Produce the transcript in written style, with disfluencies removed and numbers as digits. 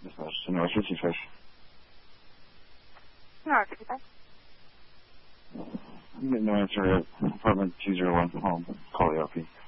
12:55. 12:55. No answer at apartment 201 home. Call the LP.